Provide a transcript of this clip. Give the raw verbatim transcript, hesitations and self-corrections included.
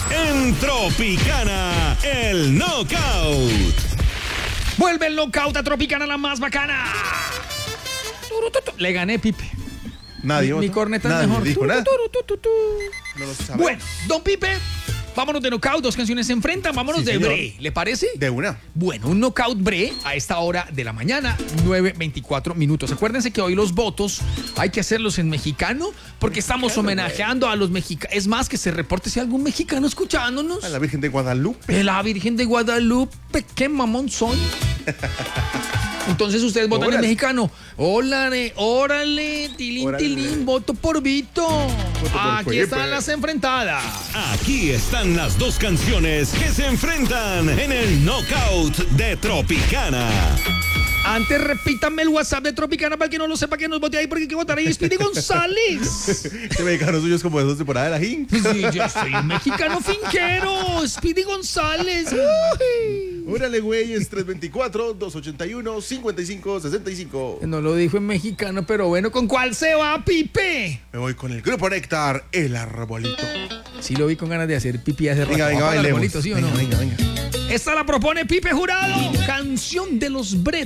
En Tropicana, el Knockout. Vuelve el Knockout a Tropicana, la más bacana. Le gané, Pipe. Nadie. Mi, mi corneta nadie es mejor. dijo nada. Tu, tu, tu, tu. No lo sabemos. Bueno, don Pipe, vámonos de Knockout. Dos canciones se enfrentan. Vámonos Sí, de señor. Bre. ¿Le parece? De una. Bueno, un Knockout Bre a esta hora de la mañana, nueve veinticuatro minutos. Acuérdense que hoy los votos hay que hacerlos en mexicano porque estamos homenajeando a los mexicanos. Es más, que se reporte si hay algún mexicano escuchándonos. A la Virgen de Guadalupe. De la Virgen de Guadalupe, qué mamón soy. Entonces ustedes votan en Órale. mexicano. Órale, órale, tilín, Órale. tilín, voto por Vito. por Aquí Felipe. están las enfrentadas. Aquí están las dos canciones que se enfrentan en el Knockout de Tropicana. Antes repítanme el WhatsApp de Tropicana para que no lo sepa, que nos vote ahí porque hay que votar ahí. Speedy González. Este mexicano suyo es como de dos temporadas de la Jin. Sí, yo soy un mexicano finquero. Speedy González. Uy. Órale, güey, es tres veinticuatro, dos ochenta y uno, cincuenta y cinco, sesenta y cinco. No lo dijo en mexicano, pero bueno, ¿con cuál se va, Pipe? Me voy con el grupo Néctar, el arbolito. Sí lo vi con ganas de hacer pipí hace rato. Venga, venga, Vamos para el bailemos. arbolito, ¿sí o venga, no? venga, venga. Esta la propone Pipe Jurado, canción de los Bre